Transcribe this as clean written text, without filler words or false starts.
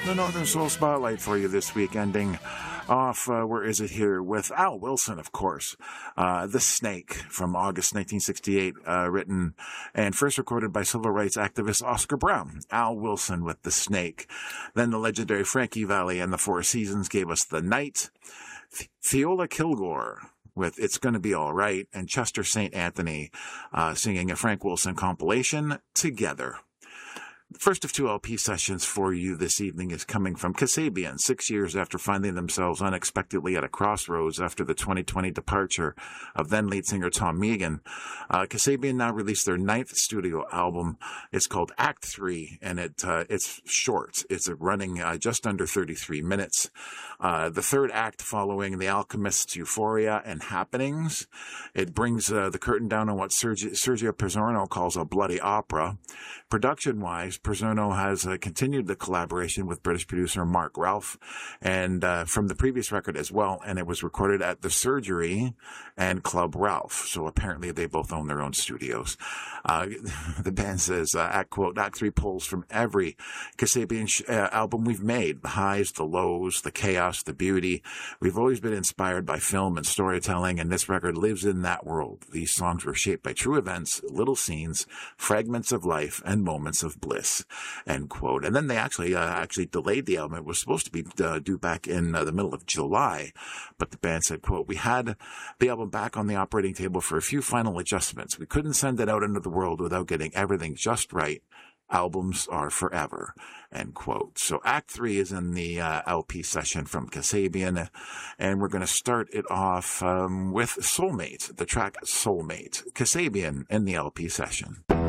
The Northern Soul Spotlight for you this week, ending off, where is it here, with Al Wilson, of course. The Snake from August 1968, written and first recorded by civil rights activist Oscar Brown. Al Wilson with The Snake. Then the legendary Frankie Valli and the Four Seasons gave us The Night. Theola Kilgore with It's Gonna Be All Right, and Chester St. Anthony singing a Frank Wilson compilation, Together. The first of two LP sessions for you this evening is coming from Kasabian, 6 years after finding themselves unexpectedly at a crossroads after the 2020 departure of then lead singer Tom Meighan. Kasabian now released their 9th studio album. It's called Act 3, and it's short. It's running just under 33 minutes. The third act following The Alchemist's Euphoria and Happenings. It brings the curtain down on what Sergio Pizzorno calls a bloody opera. Production-wise, Pizzorno has continued the collaboration with British producer Mark Ralph, and from the previous record as well, and it was recorded at The Surgery and Club Ralph, so apparently they both own their own studios. The band says, Act 3 pulls from every Kasabian album we've made, the highs, the lows, the chaos, the beauty. We've always been inspired by film and storytelling, and this record lives in that world. These songs were shaped by true events, little scenes, fragments of life, and moments of bliss, end quote. And then they actually delayed the album. It was supposed to be due back in the middle of July, but the band said, quote, we had the album back on the operating table for a few final adjustments. We couldn't send it out into the world without getting everything just right. Albums are forever, end quote. So Act 3 is in the LP session from Kasabian, and we're going to start it off with Soulmate, the track Soulmate. Kasabian in the LP session.